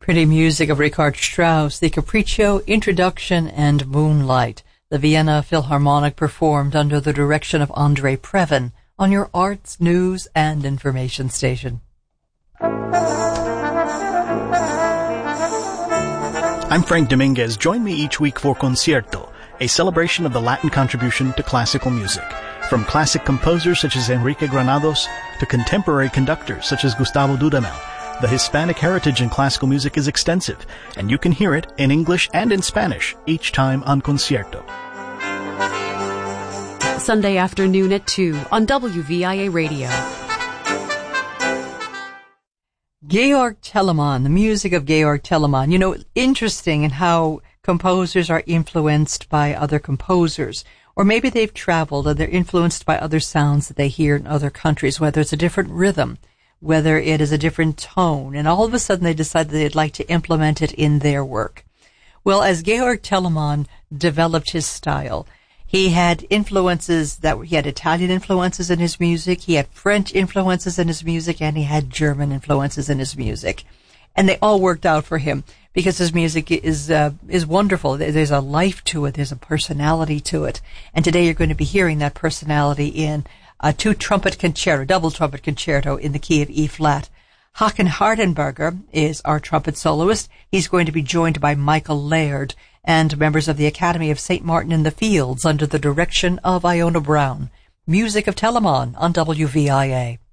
Pretty music of Richard Strauss, the Capriccio, Introduction, and Moonlight. The Vienna Philharmonic performed under the direction of Andrei Previn on your arts, news, and information station. I'm Frank Dominguez. Join me each week for Concierto, a celebration of the Latin contribution to classical music. From classic composers such as Enrique Granados to contemporary conductors such as Gustavo Dudamel, the Hispanic heritage in classical music is extensive, and you can hear it in English and in Spanish each time on Concierto. Sunday afternoon at 2 on WVIA Radio. Georg Telemann, the music of Georg Telemann. You know, interesting in how composers are influenced by other composers. Or maybe they've traveled and they're influenced by other sounds that they hear in other countries, whether it's a different rhythm, whether it is a different tone, and all of a sudden they decide that they'd like to implement it in their work. Well, as Georg Telemann developed his style, he had he had Italian influences in his music, he had French influences in his music, and he had German influences in his music. And they all worked out for him because his music is wonderful. There's a life to it, there's a personality to it. And today you're going to be hearing that personality in a double trumpet concerto in the key of E flat. Håkan Hardenberger is our trumpet soloist. He's going to be joined by Michael Laird and members of the Academy of St. Martin in the Fields under the direction of Iona Brown. Music of Telemann on WVIA.